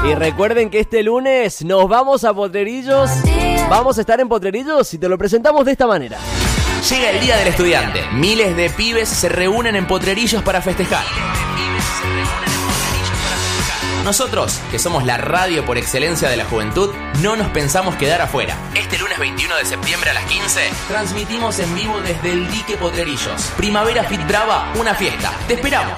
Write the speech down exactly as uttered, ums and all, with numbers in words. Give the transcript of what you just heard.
Y recuerden que este lunes nos vamos a Potrerillos. Vamos a estar en Potrerillos y te lo presentamos de esta manera. Llega el Día del Estudiante. Miles de pibes se reúnen en Potrerillos para festejar. Nosotros, que somos la radio por excelencia de la juventud, no nos pensamos quedar afuera. Este lunes veintiuno de septiembre a las quince, transmitimos en vivo desde el Dique Potrerillos. Primavera Fit Brava, una fiesta. ¡Te esperamos!